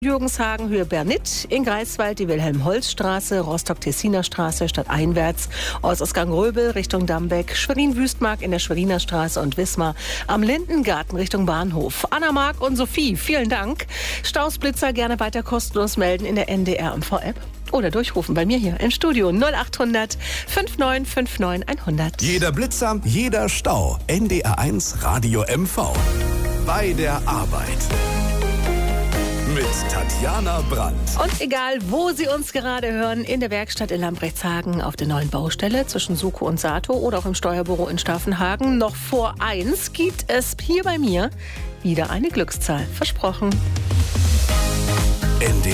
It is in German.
Jürgenshagen, Höhe Bernit, in Greifswald die Wilhelm-Holz-Straße, Rostock-Tessiner Straße stadteinwärts, Ortsausgang Röbel Richtung Dambeck, Schwerin-Wüstmark in der Schweriner Straße und Wismar am Lindengarten Richtung Bahnhof. Anna, Marc und Sophie, vielen Dank. Stausblitzer gerne weiter kostenlos melden in der NDR MV-App oder durchrufen bei mir hier im Studio 0800 5959 100. Jeder Blitzer, jeder Stau. NDR1 Radio MV. Bei der Arbeit. Mit Tatjana Brandt. Und egal, wo Sie uns gerade hören, in der Werkstatt in Lambrechtshagen, auf der neuen Baustelle zwischen Suko und Sato oder auch im Steuerbüro in Staffenhagen, noch vor 1 gibt es hier bei mir wieder eine Glückszahl. Versprochen.